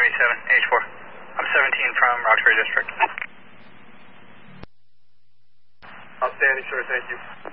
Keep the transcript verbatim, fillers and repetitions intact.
seventy-seven, H four. I'm seventeen from Roxbury District. Outstanding, sure, thank you.